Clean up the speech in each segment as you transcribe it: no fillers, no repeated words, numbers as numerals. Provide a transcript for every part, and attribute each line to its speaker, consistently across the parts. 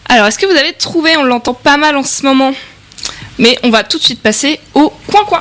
Speaker 1: Alors, est-ce que vous avez trouvé? On l'entend pas mal en ce moment. Mais on va tout de suite passer au coin-coin.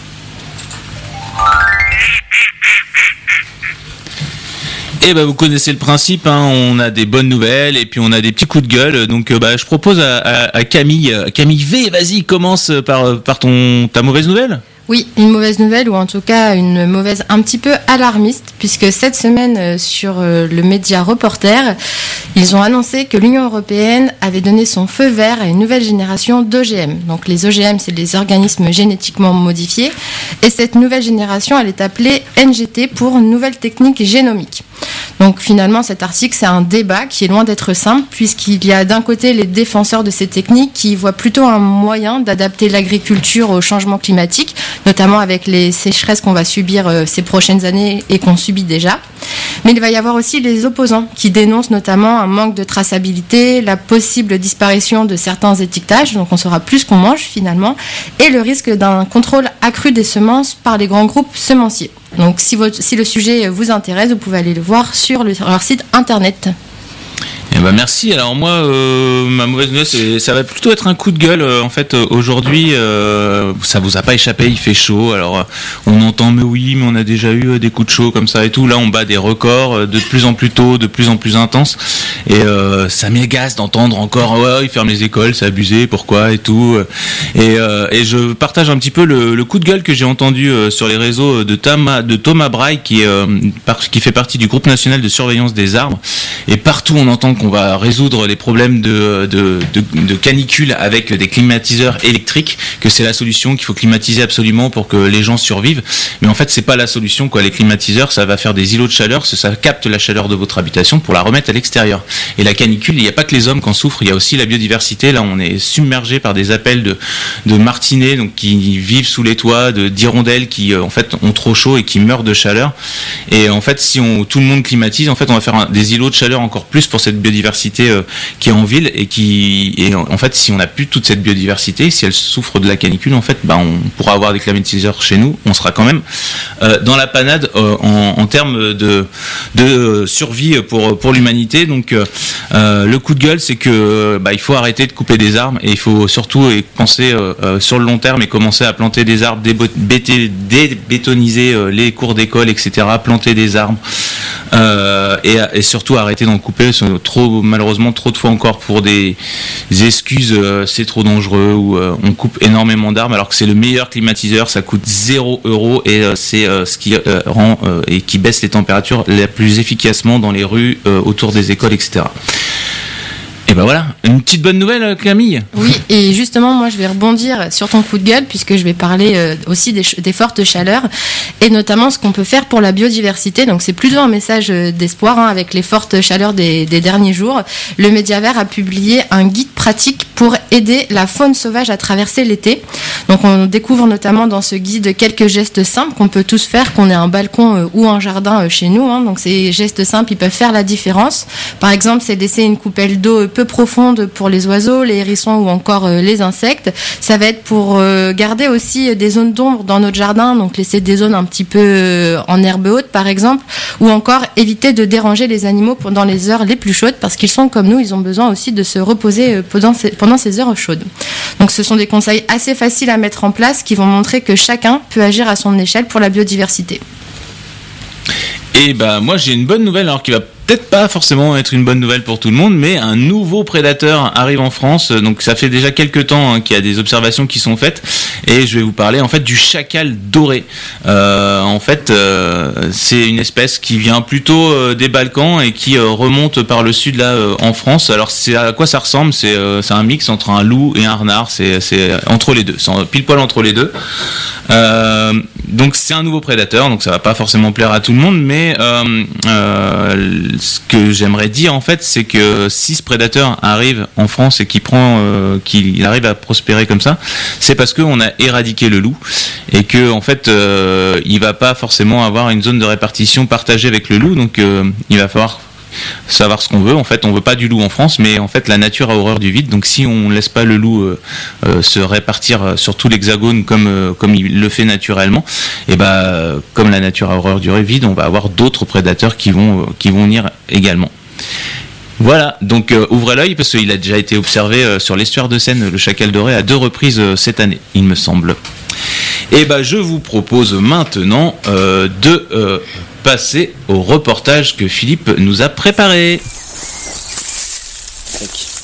Speaker 2: Et vous connaissez le principe, on a des bonnes nouvelles et puis on a des petits coups de gueule. Donc je propose à Camille V, vas-y, commence par ta mauvaise nouvelle.
Speaker 3: Oui, une mauvaise nouvelle, ou en tout cas une mauvaise un petit peu alarmiste, puisque cette semaine sur le média Reporter, ils ont annoncé que l'Union européenne avait donné son feu vert à une nouvelle génération d'OGM. Donc les OGM, c'est les organismes génétiquement modifiés, et cette nouvelle génération, elle est appelée NGT pour Nouvelle Technique Génomique. Donc finalement, cet article, c'est un débat qui est loin d'être simple, puisqu'il y a d'un côté les défenseurs de ces techniques qui voient plutôt un moyen d'adapter l'agriculture au changement climatique, notamment avec les sécheresses qu'on va subir ces prochaines années et qu'on subit déjà. Mais il va y avoir aussi les opposants qui dénoncent notamment un manque de traçabilité, la possible disparition de certains étiquetages, donc on saura plus qu'on mange finalement, et le risque d'un contrôle accru des semences par les grands groupes semenciers. Donc si le sujet vous intéresse, vous pouvez aller le voir sur leur site internet.
Speaker 2: Merci. Alors moi, ma mauvaise nouvelle, ça va plutôt être un coup de gueule. En fait, aujourd'hui, ça vous a pas échappé, il fait chaud. Alors, on entend mais on a déjà eu des coups de chaud comme ça et tout. Là, on bat des records de plus en plus tôt, de plus en plus intenses. Et ça m'agace d'entendre encore, ils ferment les écoles, c'est abusé, pourquoi et tout. Et je partage un petit peu le coup de gueule que j'ai entendu sur les réseaux de Thomas Braille, qui fait partie du groupe national de surveillance des arbres. Et partout, on entend qu'on va résoudre les problèmes de canicule avec des climatiseurs électriques, que c'est la solution, qu'il faut climatiser absolument pour que les gens survivent. Mais en fait, c'est pas la solution, quoi. Les climatiseurs, ça va faire des îlots de chaleur, ça capte la chaleur de votre habitation pour la remettre à l'extérieur. Et la canicule, il n'y a pas que les hommes qui en souffrent, il y a aussi la biodiversité. Là, on est submergé par des appels de martinets, donc qui vivent sous les toits, d'hirondelles qui en fait ont trop chaud et qui meurent de chaleur. Et en fait, si tout le monde climatise, en fait, on va faire des îlots de chaleur encore plus pour cette biodiversité qui est en ville et en fait, si on n'a plus toute cette biodiversité, si elle souffre de la canicule, en fait, on pourra avoir des climatiseurs chez nous, on sera quand même dans la panade en termes de survie pour l'humanité. Donc le coup de gueule, c'est que il faut arrêter de couper des arbres et il faut surtout penser sur le long terme et commencer à planter des arbres, débétoniser les cours d'école, etc., planter des arbres et surtout arrêter d'en couper. Malheureusement trop de fois encore pour des excuses, c'est trop dangereux, ou on coupe énormément d'arbres alors que c'est le meilleur climatiseur, ça coûte 0 € et c'est ce qui rend et qui baisse les températures la plus efficacement dans les rues, autour des écoles, etc. Et voilà, une petite bonne nouvelle, Camille.
Speaker 3: Oui, et justement, moi je vais rebondir sur ton coup de gueule, puisque je vais parler aussi des fortes chaleurs, et notamment ce qu'on peut faire pour la biodiversité. Donc c'est plutôt un message d'espoir, avec les fortes chaleurs des derniers jours. Le Média Vert a publié un guide pratique pour aider la faune sauvage à traverser l'été. Donc on découvre notamment dans ce guide quelques gestes simples qu'on peut tous faire, qu'on ait un balcon ou un jardin chez nous. Donc ces gestes simples, ils peuvent faire la différence. Par exemple, c'est laisser une coupelle d'eau peu profonde pour les oiseaux, les hérissons ou encore les insectes. Ça va être pour garder aussi des zones d'ombre dans notre jardin, donc laisser des zones un petit peu en herbe haute par exemple, ou encore éviter de déranger les animaux pendant les heures les plus chaudes, parce qu'ils sont comme nous, ils ont besoin aussi de se reposer pendant ces heures chaudes. Donc ce sont des conseils assez faciles à mettre en place qui vont montrer que chacun peut agir à son échelle pour la biodiversité.
Speaker 2: Et moi j'ai une bonne nouvelle, alors qui va peut-être pas forcément être une bonne nouvelle pour tout le monde, mais un nouveau prédateur arrive en France. Donc ça fait déjà quelques temps qu'il y a des observations qui sont faites, et je vais vous parler en fait du chacal doré. C'est une espèce qui vient plutôt des Balkans et qui remonte par le sud là en France. Alors c'est à quoi ça ressemble? C'est un mix entre un loup et un renard. C'est entre les deux, c'est pile poil entre les deux. Donc c'est un nouveau prédateur, donc ça va pas forcément plaire à tout le monde, mais ce que j'aimerais dire en fait, c'est que si ce prédateur arrive en France et qu'il arrive à prospérer comme ça, c'est parce qu'on a éradiqué le loup, et que en fait il va pas forcément avoir une zone de répartition partagée avec le loup. Donc il va falloir savoir ce qu'on veut. En fait, on veut pas du loup en France, mais en fait la nature a horreur du vide. Donc si on laisse pas le loup se répartir sur tout l'hexagone comme il le fait naturellement, et comme la nature a horreur du vide, on va avoir d'autres prédateurs qui vont venir également. Voilà, donc ouvrez l'œil parce qu'il a déjà été observé sur l'estuaire de Seine, le chacal doré, à 2 reprises cette année, il me semble. Et je vous propose maintenant de passer au reportage que Philippe nous a préparé.